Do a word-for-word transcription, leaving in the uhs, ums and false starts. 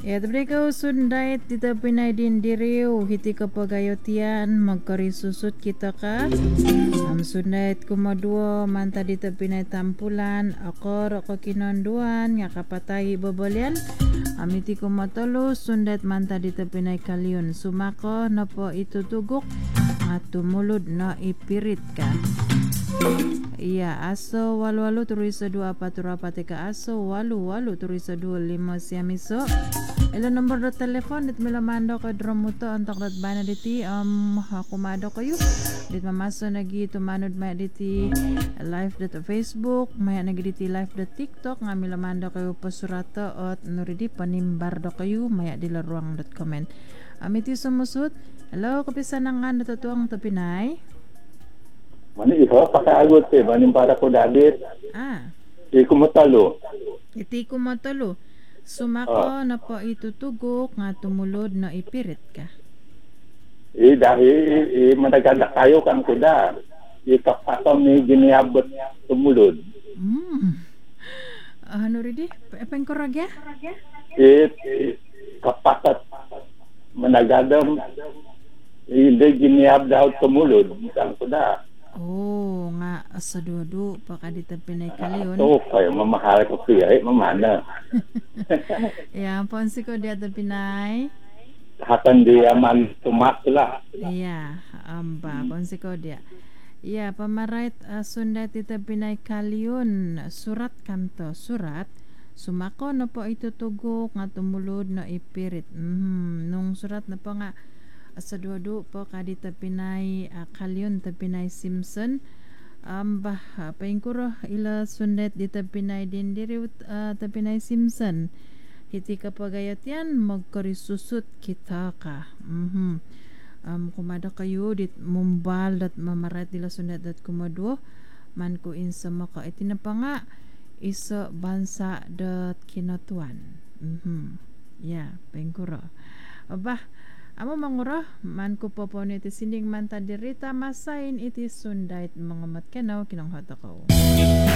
Ya, tapi kau sundait kita pinay din diriu hiti kapagayotian magkari susut kita ka. Am sundait kumadua manta dita pinay tampulan akor ako kinonduan nga kapatay babalian. Amiti kumatalo sundait manta dita pinay kaliyon sumako na po itutugok nga tumulod na ipirit ka. Iya, aso walu walu turi sa dua apat turu apat ika aso walu walu turi sa dua lima siamiso. Ilo nomor do telepon dit milamando ko dromuto antok dat bana diti um kumado kayo. Dit mamaso nagi tumanod may diti live dat Facebook, may nagi diti live dat TikTok nga milamando kayo pasurato at nuridi panimbar do kayo maya dilaruang dot comment. Amiti sumusut. Hello, kapisan nga natatuang tapinay. Mani iho pakagot eh, maning para ko dadit. Ah, Iko mo talo. iti ko matalo. Sumako na po itutugok nga tumulod na ipirit ka. Eh dahil eh, managanda kayo kang kuda. Ikapatong ni giniabot tumulod. Hmm. Ano ridi? Epeng koragya? Eh, eh kapatat managadam hindi giniab daw tumulod kang kuda. Oh, nga sa dudu pakadita pinay kaliyon. So kayo mamahal ko siya eh, mamana. Ya, ponsi ko diya pinay. Hakan dia man tumakla. Iya, amba ponsi ko diya. Iya, pamarait uh, sunda tita pinay kaliyon surat kanto surat sumako na po itutugok nga tumulod na ipirit. Mhm. Nung surat na po nga sa dudu po kadita pinay uh, kalyon ta pinay Simpson um, bah uh, paingkuro ila sundet dita pinay din diri uh, ta pinay Simpson hiti kapagayat yan magkarisusut kita ka. Mhm. Um, kumada kayo dit mumbal dat mamarat dila sundet dat kumado man ko insa maka itina pa nga isa bansa dat kinatuan. Mhm. Ya, paingkuro abah amo manguro man ko po po niti sining manta dirita masain iti sundait mga matkenaw kinang hata ko.